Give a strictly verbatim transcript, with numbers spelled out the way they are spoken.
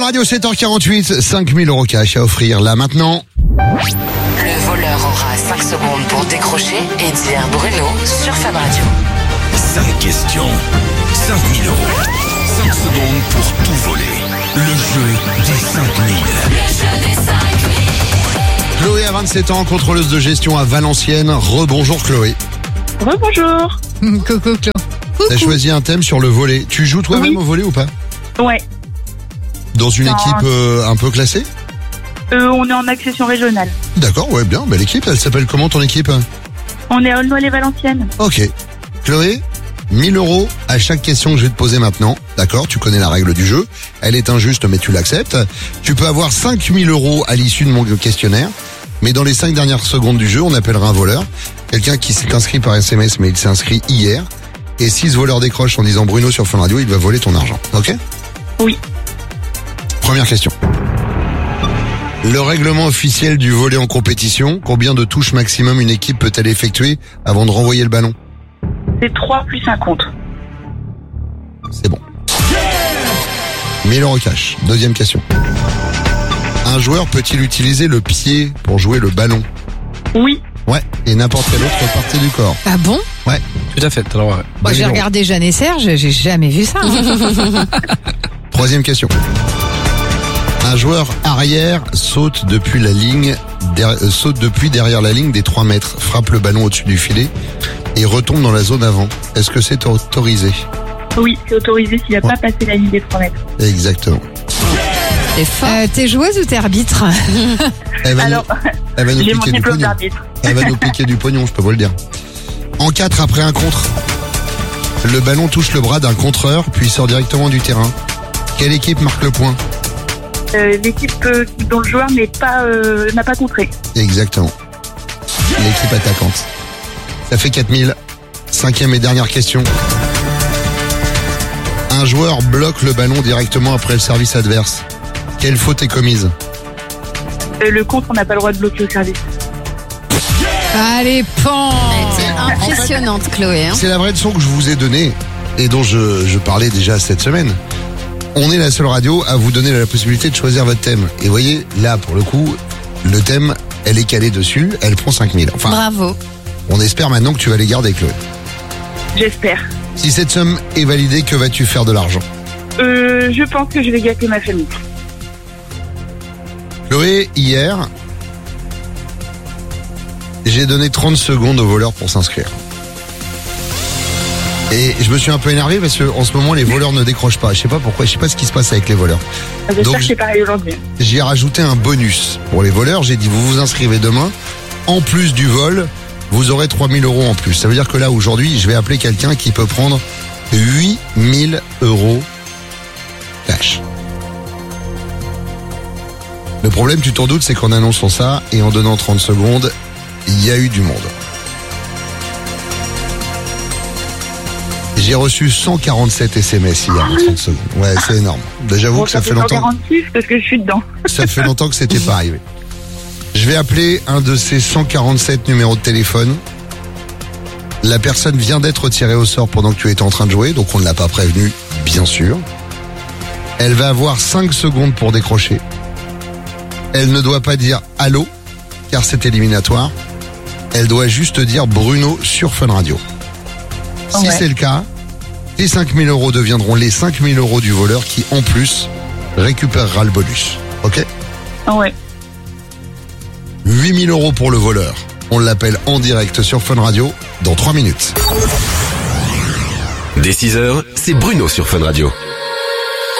Radio, sept heures quarante-huit, cinq mille euros cash à offrir là maintenant. Le voleur aura cinq secondes pour décrocher et dire Bruno sur Fun Radio. cinq questions, cinq mille euros. cinq secondes pour tout voler. Le jeu des cinq mille. Le jeu des cinq mille. Chloé a vingt-sept ans, contrôleuse de gestion à Valenciennes. Rebonjour Chloé. Rebonjour. Coucou Chloé. T'as choisi un thème sur le volley. Tu joues toi-même Oui. au volley ou pas? Ouais. Dans une Non. équipe euh, un peu classée? Euh, on est en accession régionale. D'accord, ouais, bien. Belle équipe. Elle s'appelle comment ton équipe? On est à Aulnoy-les-Valenciennes. Ok. Chloé, mille euros à chaque question que je vais te poser maintenant. D'accord, tu connais la règle du jeu. Elle est injuste, mais tu l'acceptes. Tu peux avoir cinq mille euros à l'issue de mon questionnaire. Mais dans les cinq dernières secondes du jeu, on appellera un voleur. Quelqu'un qui s'est inscrit par S M S, mais il s'est inscrit hier. Et si ce voleur décroche en disant Bruno sur Fun Radio, il va voler ton argent. Ok? Oui. Première question. Le règlement officiel du volley en compétition, combien de touches maximum une équipe peut-elle effectuer avant de renvoyer le ballon? C'est trois plus un contre. C'est bon. mille euros cash. Deuxième question. Un joueur peut-il utiliser le pied pour jouer le ballon? Oui. Ouais, et n'importe quelle autre partie du corps. Ah bon? Ouais. Tout à fait. Alors, ouais. Moi, j'ai mille euros. regardé Jeanne et Serge, j'ai jamais vu ça. Troisième question. Un joueur arrière saute depuis la ligne, der- euh, saute depuis derrière la ligne des trois mètres, frappe le ballon au-dessus du filet et retombe dans la zone avant. Est-ce que c'est autorisé? Oui, c'est autorisé s'il n'a Ouais. pas passé la ligne des trois mètres. Exactement. T'es fort. Euh, t'es joueuse ou t'es arbitre? Elle va, Alors, nous, elle va nous j'ai mon piquer du diplôme pognon. d'arbitre. Elle va nous piquer du pognon, je peux vous le dire. En quatre après un contre, le ballon touche le bras d'un contreur puis sort directement du terrain. Quelle équipe marque le point? Euh, L'équipe euh, dont le joueur n'est pas, euh, n'a pas contré. Exactement. L'équipe attaquante. Ça fait quatre mille. Cinquième et dernière question. Un joueur bloque le ballon directement après le service adverse. Quelle faute est commise? Euh, le contre, on n'a pas le droit de bloquer au service. Allez, pan! C'est impressionnante, Chloé. Hein. C'est la vraie leçon que je vous ai donnée et dont je, je parlais déjà cette semaine. On est la seule radio à vous donner la possibilité de choisir votre thème. Et voyez, là, pour le coup, le thème, elle est calée dessus, elle prend cinq mille. Enfin, Bravo. on espère maintenant que tu vas les garder, Chloé. J'espère. Si cette somme est validée, que vas-tu faire de l'argent? Euh, je pense que je vais gâter ma famille. Chloé, hier, j'ai donné trente secondes au voleur pour s'inscrire. Et je me suis un peu énervé parce que en ce moment les voleurs ne décrochent pas. Je sais pas pourquoi, je sais pas ce qui se passe avec les voleurs. J'espère Donc, que c'est pareil aujourd'hui. J'ai rajouté un bonus pour les voleurs. J'ai dit vous vous inscrivez demain. En plus du vol, vous aurez trois mille euros en plus. Ça veut dire que là aujourd'hui, je vais appeler quelqu'un qui peut prendre huit mille euros cash. Le problème, tu t'en doutes, c'est qu'en annonçant ça et en donnant trente secondes, il y a eu du monde. J'ai reçu cent quarante-sept S M S hier en trente secondes. Ouais, c'est énorme. Ben, J'avoue Bon, que ça fait longtemps. cent quarante-six parce que je suis dedans. Ça fait longtemps que c'était pas arrivé. Je vais appeler un de ces cent quarante-sept numéros de téléphone. La personne vient d'être tirée au sort pendant que tu étais en train de jouer, donc on ne l'a pas prévenu, bien sûr. Elle va avoir cinq secondes pour décrocher. Elle ne doit pas dire allô, car c'est éliminatoire. Elle doit juste dire Bruno sur Fun Radio. Si Ouais. c'est le cas, les cinq mille euros deviendront les cinq mille euros du voleur qui, en plus, récupérera le bonus. Ok? Ouais. huit mille euros pour le voleur. On l'appelle en direct sur Fun Radio dans trois minutes. Dès six heures, c'est Bruno sur Fun Radio.